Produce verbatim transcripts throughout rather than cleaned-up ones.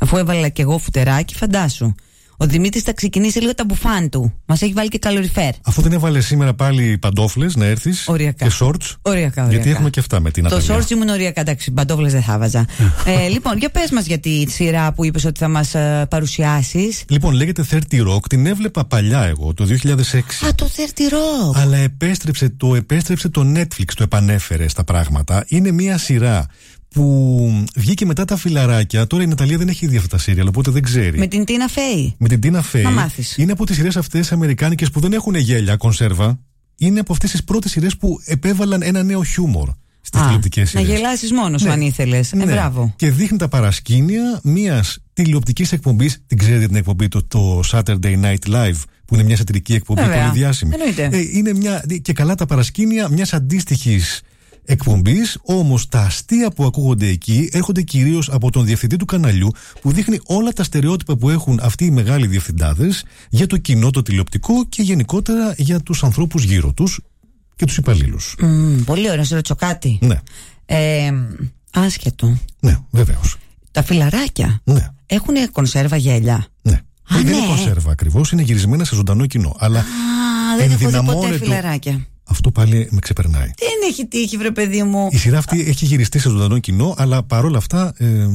Αφού έβαλα και εγώ φουτεράκι, φαντάσου. Ο Δημήτρης θα ξεκινήσει λίγο τα μπουφάν του. Μας έχει βάλει και καλοριφέρ. Αφού δεν έβαλε σήμερα πάλι παντόφλες να έρθεις. Οριακά. Και shorts. Οριακά, οριακά. Γιατί έχουμε και αυτά με την Το Ναταλία. shorts ήμουν οριακά, εντάξει. Παντόφλες δεν θα βάζα. ε, λοιπόν, για πες μας για τη σειρά που είπες ότι θα μας uh, παρουσιάσεις. Λοιπόν, λέγεται θέρτι Rock. Την έβλεπα παλιά εγώ, το δύο χιλιάδες έξι. Α, το θέρτι Rock. Αλλά επέστρεψε το, επέστρεψε το Netflix, το επανέφερε στα πράγματα. Είναι μια σειρά που βγήκε μετά τα φιλαράκια. Τώρα η Ναταλία δεν έχει δει αυτά τα σύριαλ, οπότε δεν ξέρει. Με την Τίνα Φέι. Με την Τίνα Φέι. Να μάθεις. Είναι από τις σειρές αυτές αμερικάνικες που δεν έχουν γέλια, κονσέρβα. Είναι από αυτές τις πρώτες σειρές που επέβαλαν ένα νέο χιούμορ στις τηλεοπτικές σειρές. Να γελάσεις μόνος σου, ναι, αν ήθελες. Ναι. Ε, μπράβο. Και δείχνει τα παρασκήνια μιας τηλεοπτικής εκπομπής. Την ξέρετε την εκπομπή, το, το Saturday Night Live, που είναι μια σατυρική εκπομπή, πολύ διάσημη. Ε, είναι μια, και καλά τα παρασκήνια μιας αντίστοιχης εκπομπής, όμως τα αστεία που ακούγονται εκεί έρχονται κυρίως από τον διευθυντή του καναλιού, που δείχνει όλα τα στερεότυπα που έχουν αυτοί οι μεγάλοι διευθυντάδες για το κοινό, το τηλεοπτικό και γενικότερα για τους ανθρώπους γύρω τους και τους υπαλλήλους. Mm, πολύ ωραία, να σε ρωτήσω κάτι. Ναι. Ε, άσχετο. Ναι, βεβαίως. Τα φιλαράκια, ναι, έχουν κονσέρβα γέλια. Ναι. Α, δεν ναι. είναι κονσέρβα ακριβώς, είναι γυρισμένα σε ζωντανό κοινό. Αλλά Α, δεν έχω δει ποτέ φιλαράκια. Αυτό πάλι με ξεπερνάει. Δεν έχει τύχει, βρε παιδί μου. Η σειρά αυτή έχει γυριστεί σε ζωντανό κοινό, αλλά παρόλα αυτά ε,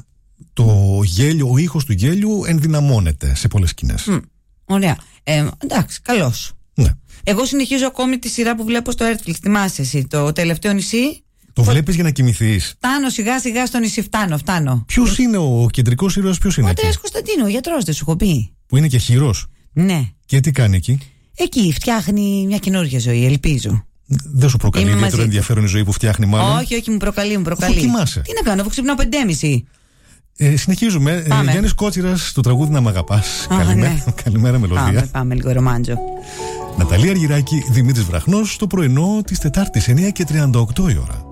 το γέλιο, ο ήχος του γέλιου ενδυναμώνεται σε πολλές σκηνές. Mm, ωραία. Ε, εντάξει, καλώς. Ναι. Εγώ συνεχίζω ακόμη τη σειρά που βλέπω στο Netflix. Θυμάσαι εσύ, το τελευταίο νησί. Το βλέπεις για να κοιμηθείς. Φτάνω σιγά σιγά στο νησί, φτάνω, φτάνω. Ποιος είναι ο κεντρικός ήρωας, ποιος είναι? Ο εκεί? Αντρέας Κωνσταντίνου, ο γιατρός, δεν σου έχω πει. Που είναι και χειρός. Ναι. Και τι κάνει εκεί? Εκεί φτιάχνει μια καινούργια ζωή, ελπίζω. Δεν σου προκαλεί ιδιαίτερο ενδιαφέρον η ζωή που φτιάχνει, μάλλον? Όχι, όχι, μου προκαλεί, μου προκαλεί. Αφού κοιμάσαι. Τι να κάνω, αφού ξυπνάω πεντέμιση. Ε, συνεχίζουμε. Ε, Γιάννης Κότσιρας, το τραγούδι «Να μ' αγαπάς». Α, Καλημέρα, ναι. καλημέρα μελωδία. Πάμε, πάμε λίγο ρομάντζο. Ναταλία Αργυράκη, Δημήτρης Βραχνός, το πρωινό της Τετάρτης, εννιά και τριάντα οκτώ η ώρα.